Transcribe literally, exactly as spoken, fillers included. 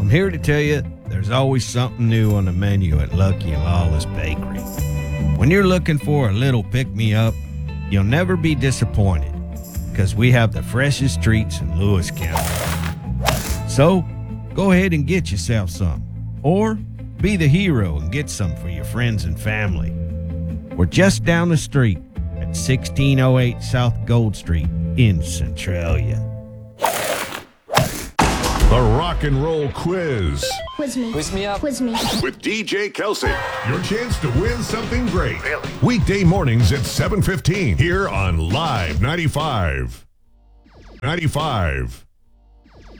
I'm here to tell you there's always something new on the menu at Lucky and Lawless Bakery. When you're looking for a little pick-me-up, you'll never be disappointed because we have the freshest treats in Lewis County. So, go ahead and get yourself some, or be the hero and get some for your friends and family. We're just down the street at sixteen oh eight South Gold Street in Centralia. The Rock and Roll Quiz. Quiz me. Quiz me up. Quiz me. With D J Kelsey. Your chance to win something great. Really? Weekday mornings at seven fifteen here on Live ninety-five. ninety-five.